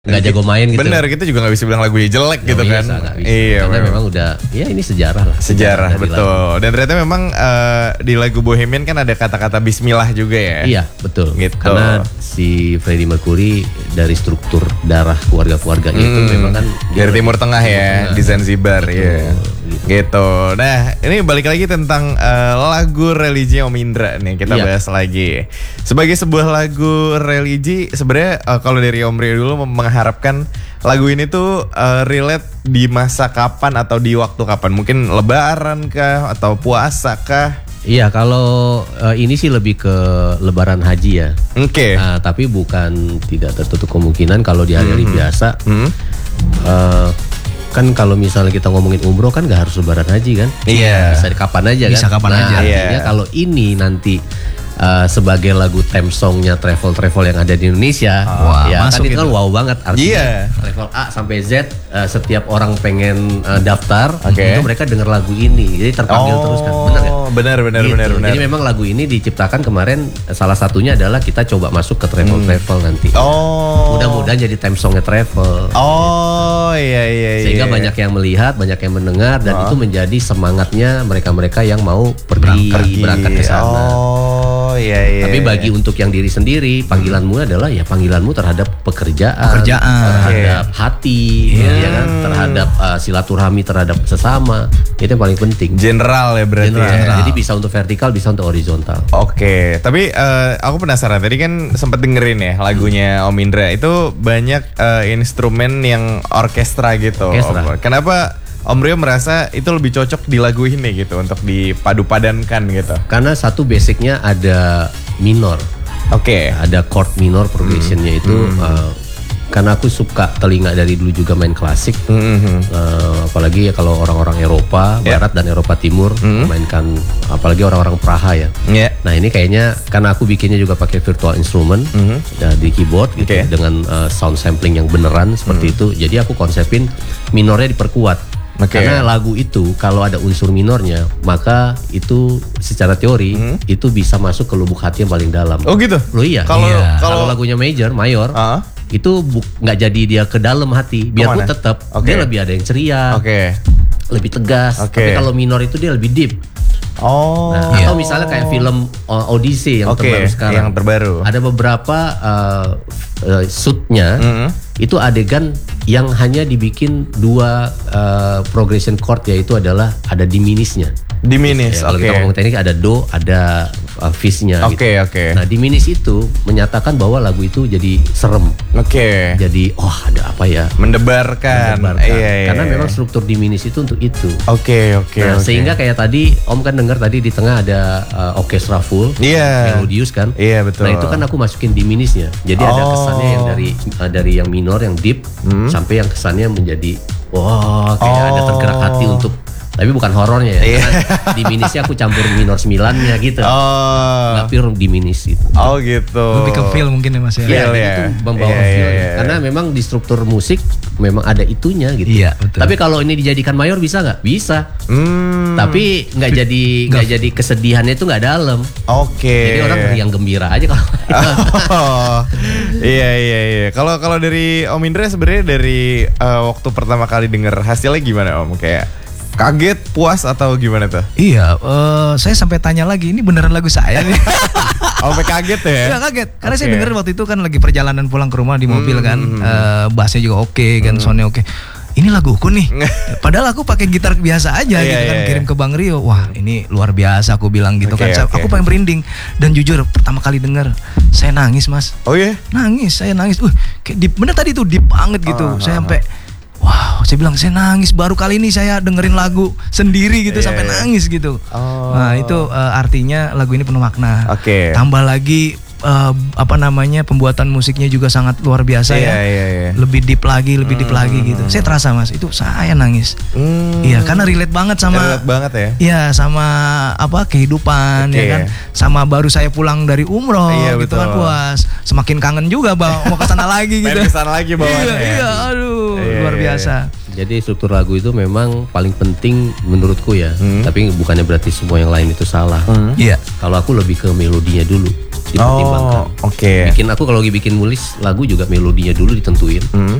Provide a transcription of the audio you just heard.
Nggak jago main gitu. Bener, kita juga nggak bisa bilang lagunya jelek gitu kan. Iya, karena memang udah, ya ini sejarah lah. Sejarah betul. Lagu. Dan ternyata memang di lagu Bohemian kan ada kata-kata Bismillah juga ya. Iya betul. Gitu. Karena si Freddie Mercury dari struktur darah keluarga-keluarganya itu memang kan dari Timur Tengah ya, di Zanzibar ya. Gitu. Nah, ini balik lagi tentang lagu religi Om Indra nih, kita bahas lagi. Sebagai sebuah lagu religi, sebenarnya kalau dari Om Rio dulu mengharapkan lagu ini tuh relate di masa kapan atau di waktu kapan? Mungkin Lebaran kah atau puasa kah? Iya, kalau ini sih lebih ke Lebaran Haji ya. Oke. Tapi bukan tidak tertutup kemungkinan kalau di hari-hari biasa. Kan kalau misalnya kita ngomongin umroh kan gak harus Lebaran Haji kan? Iya. Bisa kapan aja kan? Bisa kapan aja. Artinya kalau ini nanti sebagai lagu theme songnya travel yang ada di Indonesia, ya kan itu kan wow banget. Artinya travel A sampai Z, setiap orang pengen daftar, itu mereka denger lagu ini, jadi terpanggil terus kan, benar nggak? Benar. Gitu. Jadi memang lagu ini diciptakan kemarin, salah satunya adalah kita coba masuk ke travel nanti. Mudah-mudahan jadi theme songnya travel. Iya. Sehingga banyak yang melihat, banyak yang mendengar, dan itu menjadi semangatnya mereka-mereka yang mau pergi berangkat ke sana. Iya. Tapi bagi untuk yang diri sendiri, panggilanmu adalah ya panggilanmu terhadap pekerjaan. Terhadap hati, ya kan, terhadap silaturahmi terhadap sesama. Itu yang paling penting. General ya berarti. General. Jadi bisa untuk vertikal, bisa untuk horizontal. Oke, tapi aku penasaran. Tadi kan sempat dengerin ya lagunya Om Indra. Itu banyak instrumen yang orkestra gitu. Kenapa Om Rio merasa itu lebih cocok di lagu ini gitu untuk dipadu-padankan gitu? Karena satu basicnya ada minor. Ada chord minor progressionnya itu. Karena aku suka telinga dari dulu juga main klasik. Apalagi ya kalau orang-orang Eropa Barat dan Eropa Timur memainkan, apalagi orang-orang Praha ya. Nah ini kayaknya karena aku bikinnya juga pakai virtual instrument di keyboard gitu, dengan sound sampling yang beneran seperti itu. Jadi aku konsepin minornya diperkuat. Karena lagu itu kalau ada unsur minornya, maka itu secara teori itu bisa masuk ke lubuk hati yang paling dalam. Oh gitu? Loh iya. Kalau lagunya mayor, itu nggak jadi dia ke dalam hati. Biarpun tetap dia lebih ada yang ceria, lebih tegas. Tapi kalau minor itu dia lebih deep. Atau misalnya kayak film Odyssey yang terbaru sekarang. Yang terbaru. Ada beberapa shootnya itu adegan yang hanya dibikin dua progression chord, yaitu adalah ada diminishnya. Diminish, kalau kita ngomong teknik ada do, ada fizz-nya. Nah diminish itu menyatakan bahwa lagu itu jadi serem. Jadi ada apa ya? Mendebarkan. Karena memang struktur diminish itu untuk itu. Sehingga kayak tadi Om kan dengar tadi di tengah ada orkestra full, melodius kan? Iya betul. Nah itu kan aku masukin diminishnya. Jadi ada kesannya yang dari yang minor, yang deep, sampai yang kesannya menjadi kayak ada tergerak hati untuk. Tapi bukan horornya ya, karena diminishnya aku campur minor 9-nya gitu. Nggak pure diminish gitu. Gitu. Lebih ke feel mungkin ya Mas ya. Iya, itu membawa feel. Karena memang di struktur musik memang ada itunya gitu. Iya, betul. Tapi kalau ini dijadikan mayor bisa nggak? Bisa. Tapi nggak jadi kesedihannya itu nggak dalam. Jadi orang yang gembira aja kalau. Iya. Kalau dari Om Indra sebenarnya dari waktu pertama kali denger hasilnya gimana Om? Kayak kaget, puas atau gimana tuh? Iya, saya sampai tanya lagi, ini beneran lagu saya nih. Sampai kaget ya? Iya kaget, karena saya dengerin waktu itu kan lagi perjalanan pulang ke rumah di mobil kan, bassnya juga kan, soundnya oke. Ini laguku nih, padahal aku pakai gitar biasa aja gitu kan, kirim ke Bang Rio. Wah ini luar biasa aku bilang gitu kan, aku pengen merinding. Dan jujur pertama kali denger, saya nangis Mas. Saya nangis, kayak deep, bener tadi tuh deep banget gitu. Saya sampai wow, saya bilang saya nangis, baru kali ini saya dengerin lagu sendiri gitu sampai nangis gitu. Nah itu artinya lagu ini penuh makna. Tambah lagi pembuatan musiknya juga sangat luar biasa ya. Lebih deep lagi gitu. Saya terasa Mas, itu saya nangis. Iya, karena relate banget sama. Iya, sama kehidupan ya kan. Sama baru saya pulang dari umroh gitu kan, puas. Semakin kangen juga mau ke sana lagi gitu. Ke sana lagi bawahnya. Iya, aduh, luar biasa. Jadi struktur lagu itu memang paling penting menurutku ya. Tapi bukannya berarti semua yang lain itu salah. Iya. Kalau aku lebih ke melodinya dulu. dipertimbangkan. Oke. Bikin aku kalau lagi bikin nulis lagu juga melodinya dulu ditentuin.